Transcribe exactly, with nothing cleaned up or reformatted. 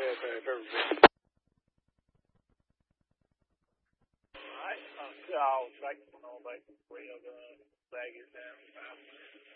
Alright, I'll, I'll take, I'll make, we're gonna bag it down.